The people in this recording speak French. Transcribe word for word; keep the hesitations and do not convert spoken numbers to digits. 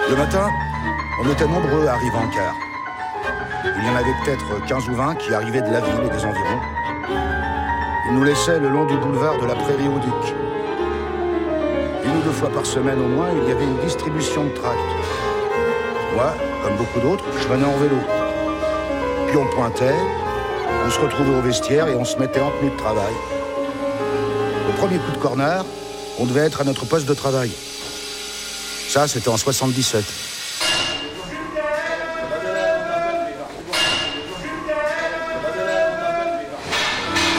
Le matin, on était nombreux à arriver en car. Il y en avait peut-être quinze ou vingt qui arrivaient de la ville et des environs. Ils nous laissaient le long du boulevard de la Prairie au Duc. Une ou deux fois par semaine au moins, il y avait une distribution de tracts. Moi, comme beaucoup d'autres, je venais en vélo. Puis on pointait, on se retrouvait au vestiaire et on se mettait en tenue de travail. Au premier coup de corner, on devait être à notre poste de travail. Ça, c'était en soixante-dix-sept.